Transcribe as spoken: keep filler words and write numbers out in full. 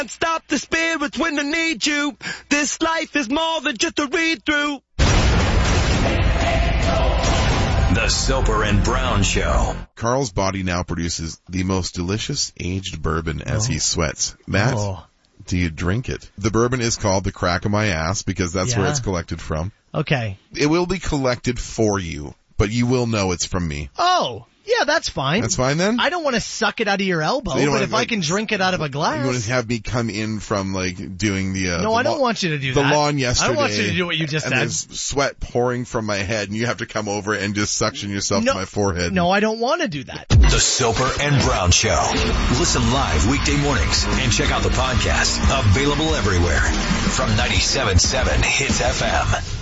Stop the spirits when I need you. This life is more than just a read-through. The Soper and Brown Show. Carl's body now produces the most delicious aged bourbon as oh. he sweats. Matt, oh. do you drink it? The bourbon is called the Crack of My Ass because that's yeah. where it's collected from. Okay. It will be collected for you, but you will know it's from me. Oh. Yeah, that's fine. That's fine then? I don't want to suck it out of your elbow, so but if like, I can drink it out of a glass. You want to have me come in from, like, doing the... Uh, no, the I don't lo- want you to do the that. The lawn yesterday. I don't want you to do what you just and said. And there's sweat pouring from my head, and you have to come over and just suction yourself no, to my forehead. No, I don't want to do that. The Soper and Brown Show. Listen live weekday mornings and check out the podcast. Available everywhere. From ninety-seven point seven Hits F M.